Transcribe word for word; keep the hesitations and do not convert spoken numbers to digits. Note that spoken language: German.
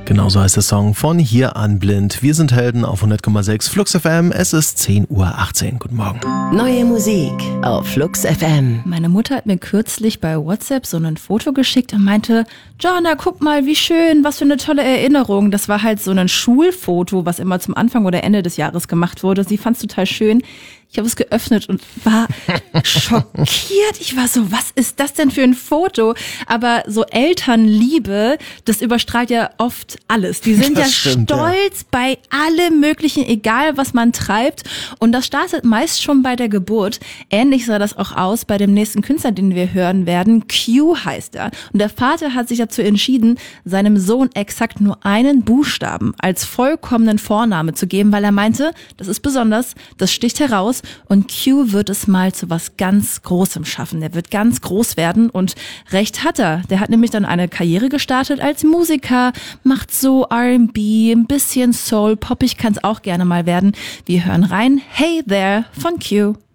Genauso heißt der Song von Hier an Blind. Wir sind Helden auf hundert Komma sechs Flux F M. Es ist zehn Uhr achtzehn. Guten Morgen. Neue Musik auf Flux F M. Meine Mutter hat mir kürzlich bei WhatsApp so ein Foto geschickt und meinte, Jonna, guck mal, wie schön, was für eine tolle Erinnerung. Das war halt so ein Schulfoto, was immer zum Anfang oder Ende des Jahres gemacht wurde. Sie fand es total schön. Ich habe es geöffnet und war schockiert. Ich war so, was ist das denn für ein Foto? Aber so Elternliebe, das überstrahlt ja oft alles. Die sind Das ja stimmt, stolz ja. bei allem Möglichen, egal was man treibt. Und das startet meist schon bei der Geburt. Ähnlich sah das auch aus bei dem nächsten Künstler, den wir hören werden. Q heißt er. Und der Vater hat sich dazu entschieden, seinem Sohn exakt nur einen Buchstaben als vollkommenen Vorname zu geben, weil er meinte, das ist besonders, das sticht heraus. Und Q wird es mal zu was ganz Großem schaffen. Der wird ganz groß werden und recht hat er. Der hat nämlich dann eine Karriere gestartet als Musiker, macht so R and B, ein bisschen Soul, poppig kann es auch gerne mal werden. Wir hören rein. Hey There von Q.